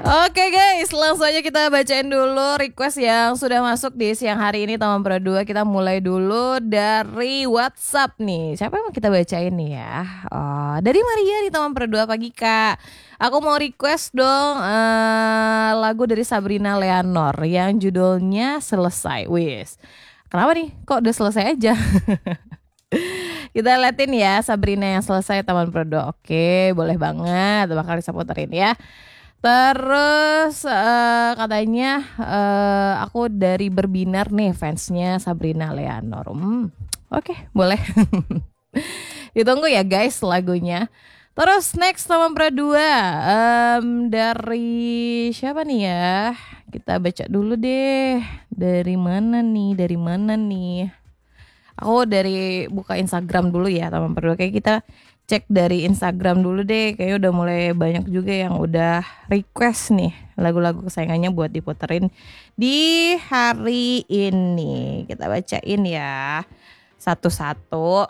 Oke guys, langsung aja kita bacain dulu request yang sudah masuk di siang hari ini Taman Pro 2. Kita mulai dulu dari WhatsApp nih. Siapa yang mau kita bacain nih ya? Oh, dari Maria di Taman Pro 2 pagi Kak. Aku mau request dong lagu dari Sabrina Leonor yang judulnya Selesai. Wis. Kenapa nih? Kok udah selesai aja? Kita liatin ya Sabrina yang selesai Taman Pro 2. Oke, boleh banget. Bakal bisa puterin ya. Terus katanya aku dari Berbinar nih fansnya Sabrina Leonor. Oke, boleh. Ditunggu ya guys lagunya. Terus next Taman Pro 2 dari siapa nih ya? Kita baca dulu deh. Dari mana nih? Aku dari buka Instagram dulu ya Taman Pro 2. Kayak kita cek dari Instagram dulu deh. Kayaknya udah mulai banyak juga yang udah request nih lagu-lagu kesayangannya buat diputerin di hari ini. Kita bacain ya satu-satu.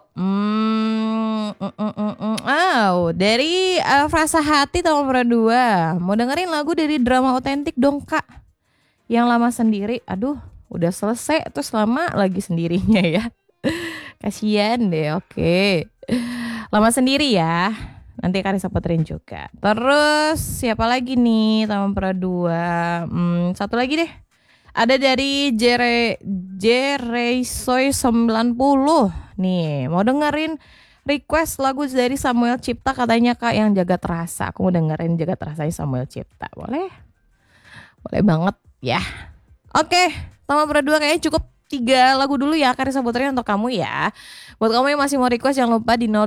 Dari Frasa Hati Taman Pro 2. Mau dengerin lagu dari Drama Otentik dong Kak. Yang lama sendiri. Aduh, udah selesai terus lama lagi sendirinya ya. Kasian deh, oke. Lama sendiri ya. Nanti Karissa puterin juga. Terus siapa lagi nih Taman Pro 2? Satu lagi deh. Ada dari Jeresoy 90. Nih, mau dengerin request lagu dari Samuel Cipta katanya Kak yang Jagat Rasa. Aku mau dengerin Jagat Rasanya Samuel Cipta. Boleh? Boleh banget ya. Oke, Taman Pro 2 kayaknya cukup 3 lagu dulu ya Karissa puterin untuk kamu ya. Buat kamu yang masih mau request jangan lupa di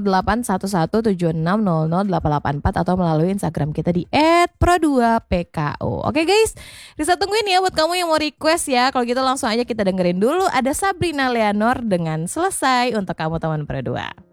081176000884 atau melalui Instagram kita di @pro2pko. Oke guys, Risa tungguin ya buat kamu yang mau request ya. Kalau gitu langsung aja kita dengerin dulu ada Sabrina Leonor dengan Selesai untuk kamu Taman Pro 2.